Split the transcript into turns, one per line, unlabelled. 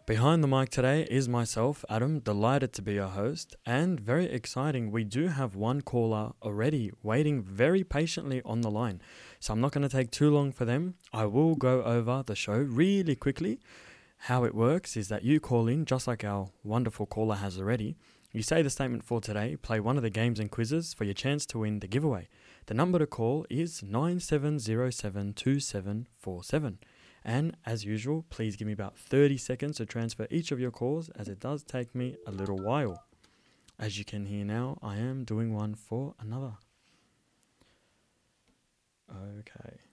Behind the mic today is myself, Adam, delighted to be your host, and very exciting, we do have one caller already waiting very patiently on the line. So I'm not going to take too long for them. I will go over the show really quickly. How it works is that you call in, just like our wonderful caller has already. You say the statement for today, play one of the games and quizzes for your chance to win the giveaway. The number to call is 97072747. And as usual, please give me about 30 seconds to transfer each of your calls, as it does take me a little while. As you can hear now, I am doing one for another. Okay.